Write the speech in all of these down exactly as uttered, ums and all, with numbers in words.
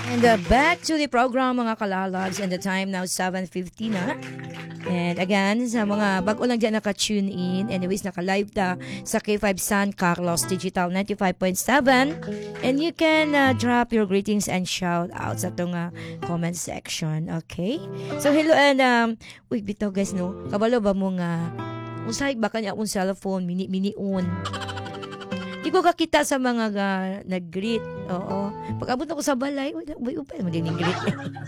And uh, back to the program mga kalalags, and the time now seven fifty na. And again, sa mga bago lang dyan naka-tune in, anyways, naka-live ta sa K five San Carlos Digital ninety-five point seven. And you can uh, drop your greetings and shout out sa itong uh, comment section, okay? So hello and, um, uy, bitaw guys, no? Kabalo ba mo nga, usay ba kanya akong cellphone, mini-mini-on? Di ko kakita sa mga uh, nag-greet. Oo. Pag abot ako sa balay, uy, uy, upay mo din yung greet.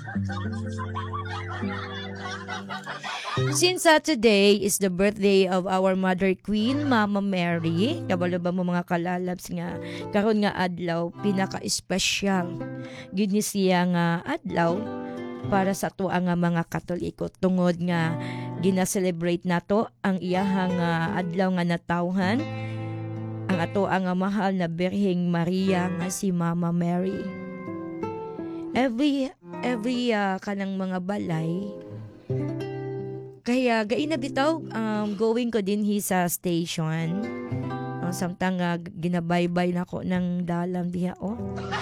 Since uh, today is the birthday of our Mother Queen, Mama Mary, kabalo ba mo mga kalalabs nga, karon nga adlaw, pinaka-espesyal. Gid ni siya nga adlaw para sa tuwa nga mga Katoliko. Tungod nga, gina-celebrate nato ang iyahang uh, adlaw nga natawhan, ang ato ang mahal na Birheng Maria nga si Mama Mary. Every every uh, kanang mga balay, kaya gaina bitaw um, going ko din hi sa station. Uh, samtang uh, ginabaybay na ko ng dalam diha oh.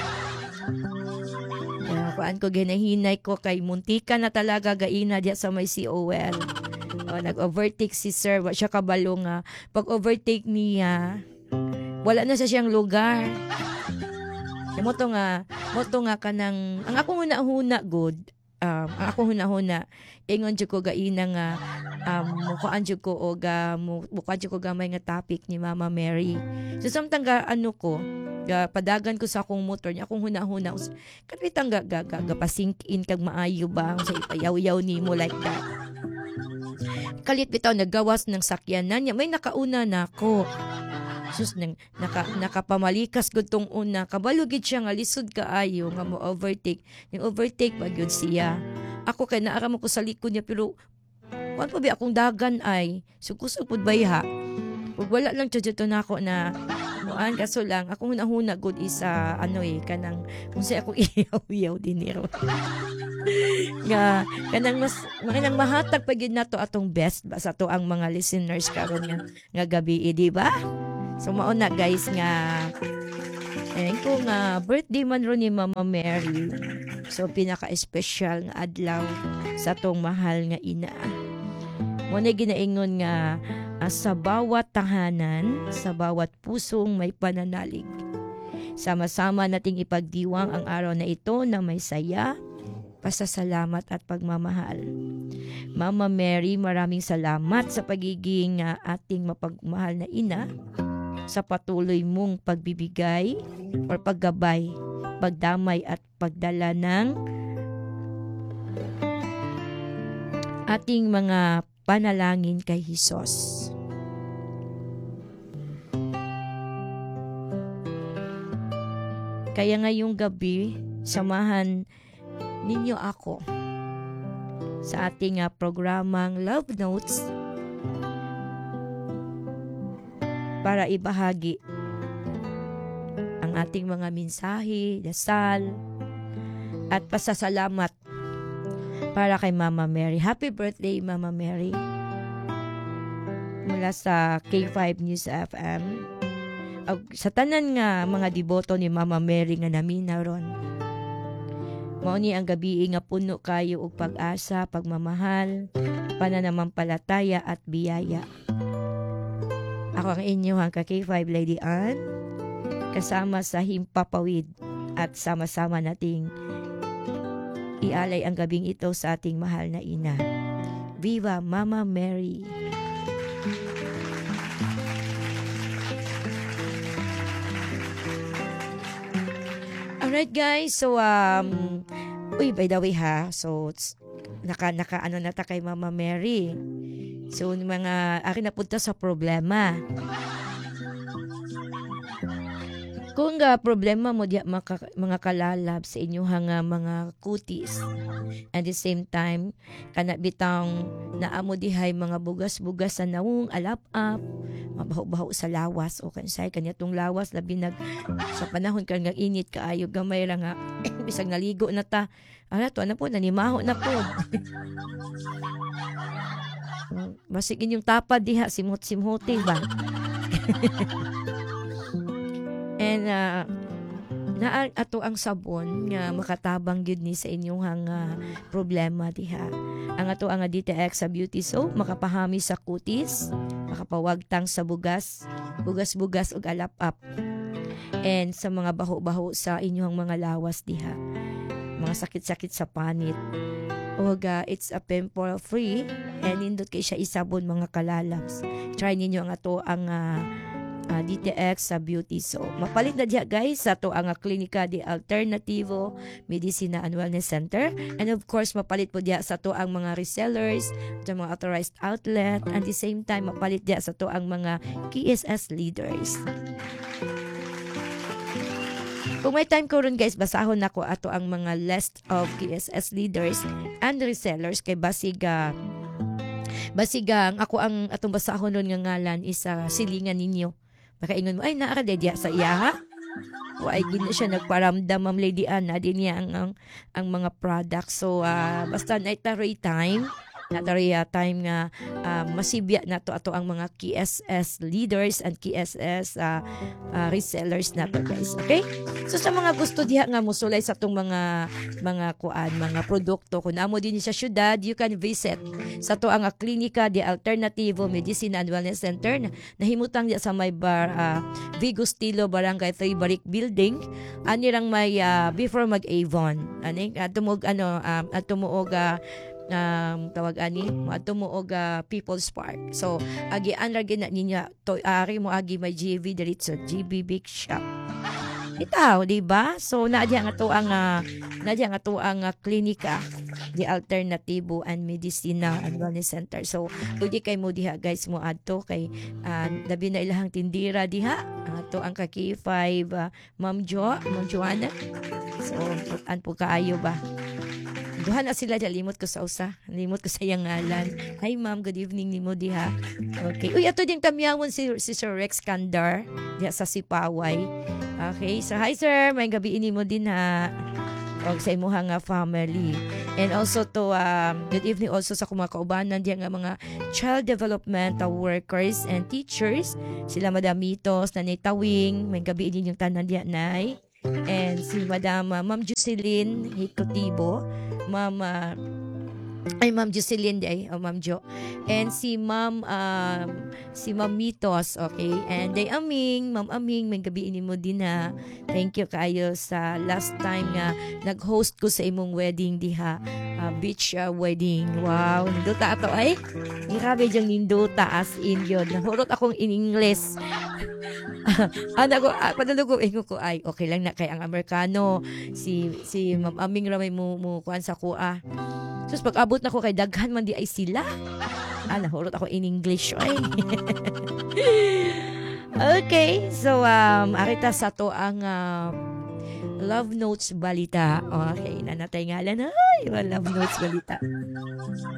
Kaya kuan ko ginahinay ko kay muntika na talaga gaina diya sa may C O L. Uh, nag-overtake si sir, wa siya kabalo nga pag overtake niya wala na sa siyang lugar. Mo to nga, mo to nga kanang ang ako huna-huna good. Um, ang ako huna-huna ingon jud ko gaina nga um mukaan jud ko og uh, mukaan jud ko gamay nga topic ni Mama Mary. So samtang ga ano ko, ga padagan ko sa akong motor niya akong huna-huna. Kanitang ga ga, ga, ga pasink in kag maayo ba sa ipayaw-yaw nimo like that. Kalit bitaw naggawas ng sakyanan niya may nakauna na ako. Sus nang naka nakapamalikas gud tong una kabalo gid siya nga lisod kaayo nga mo overtake ning overtake ba gyud siya ako kay naara mo ko sa likod niya pero wan pa bi akong dagan ay sukusog pud bayha ug wala lang jud to nako na muan kaso lang ako hunahuna gud isa ano eh kanang unsay ako iyaw-iyaw dinero nga kanang mas makinang mahatag pa gid nato atong best ba sa to ang mga listeners karon nga nga gabi eh, di ba? So mauna guys nga eh ko nga birthday man ro ni Mama Mary. So pinaka-espesyal nga adlaw sa tong mahal nga ina. Mo na ginaingon nga uh, sa bawat tahanan, sa bawat pusong may pananalig. Sama-sama nating ipagdiwang ang araw na ito na may saya, pasasalamat at pagmamahal. Mama Mary, maraming salamat sa pagiging uh, ating mapagmahal na ina, sa patuloy mong pagbibigay or paggabay, pagdamay at pagdala ng ating mga panalangin kay Hesus. Kaya ngayong gabi, samahan ninyo ako sa ating uh, programang Love Notes para ibahagi ang ating mga mensahe, dasal, at pasasalamat para kay Mama Mary. Happy birthday, Mama Mary. Mula sa K five News F M. Sa tanan nga mga deboto ni Mama Mary nga namina ron. Mao ni ang gabi nga puno kayo og pag-asa, pagmamahal, pananampalataya at biyaya. Ako ang inyong ka-K five Lady Ann, kasama sa Himpapawid at sama-sama nating ialay ang gabing ito sa ating mahal na ina. Viva Mama Mary! Alright guys, so um, uy by the way ha, so naka naka ano nata kay Mama Mary. So, mga akin napunta sa problema. Kung uh, problema mo diya mga, mga kalalab sa inyong uh, mga kutis. At the same time, kana bitang naamo dihay mga bugas-bugas sa nawong alap-up, mabaho-baho sa lawas. O kansay, kanya tong lawas, labi nag, sa panahon ka nga init kaayo, gamay lang nga, bisag naligo na ta. Ala, to na po, nanimaho na po. Masigin yung tapad diha, simot-simhote ba? And uh, na ato ang sabon nga makatabang gyud ni sa inyong hanga problema diha. Ang ato ang D T X sa beauty soap makapahami sa kutis, makapawagtang sa bugas, bugas-bugas ug alap-up. And sa mga baho-baho sa inyong mga lawas diha. Mga sakit-sakit sa panit. Ug uh, it's a pimple free and nindot kay siya isabon mga kalalabs. Try ninyo ang ato ang uh, uh, D T X sa beauty soap. Mapalit na diha guys sa to ang uh, Klinika de Alternativo Medicina and Wellness Center, and of course mapalit po diha sa to ang mga resellers, sa mga authorized outlet, and the same time mapalit diha sa to ang mga K S S leaders. Kung may time ko ron guys, basahon nako ato ang mga list of K S S leaders and resellers kay basiga basigang ako ang atong basahon ron nga ngalan is uh, silingan ninyo. Makaingon mo, ay naara dedya sa iya ha? O ay gina siya nagparamdam, Ma'am Lady Anna, din niya ang, ang, ang mga products. So, uh, basta na itaroy time, nataroy uh, time nga uh, masibya na to ato ang mga K S S leaders and K S S uh, uh, resellers na to guys. Okay? So, sa mga gusto diha nga musulay sa itong mga mga kuan, mga produkto, kung amo din sa syudad, you can visit sa to ang Klinika de Alternativo Medicina and Wellness Center na nahimutang diya sa may bar uh, Vigo Stilo Barangay three Baric Building anirang may uh, before mag-Avon aning uh, tumog ano um, at tumuog uh, um, tawag ani mo tumuog uh, People's Park. So agi anra gina ninya to ari mo agi may G V diretso G B Big Shop. Itaw, di ba? So naadya nga to ang uh, naadya nga to ang uh, Klinika di Alternativo and Medicina and Wellness Center. So pwede kay mo diha guys mo adto kay uh, labi na ilahang tindira diha. Ato uh, ang ka K five uh, Ma'am Jo, Ma'am Joanna. So an po kaayo ba? Duha na sila, limot ko sa usa. Limot ko sa iyang ngalan. Hi ma'am, good evening ni mo diha. Okay. Uy, ato din tamyawon si, si Sir Rex Kandar diha sa Sipaway. Okay. So hi sir, may gabi ini mo din ha. O sa imuha nga family. And also to, um, good evening also sa mga kaubanan diya nga mga child development workers and teachers. Sila Madam Mitos, Nanay Tawing, may gabi ini yung tanan diya nay. And si Madam uh, Ma'am Jocelyn Hikotibo, Ma'am uh, ay Ma'am Jocelyn ay oh, Ma'am Jo, and si Ma'am um, si Ma'am Mitos, okay, and day Aming, Ma'am Aming, may gabi ini mo din ha. Thank you kayo sa last time nga nag-host ko sa imong wedding diha, uh, beach uh, wedding. Wow, ninduta ato ay. Grabe jang ninduta as in yun. Nahurot akong in English. Ana ko ah, padalo ko ingo ko ay okay lang na kay ang Amerikano si si Ma'am Aming ramay mo mo kuan sa kuha. Sus pag abot na ko kay daghan man di ay sila. Ah, nahurot ako in English ay. Okay, so um arita sa to ang uh, Love Notes balita. Okay, nanatay ngalan ay Love Notes balita.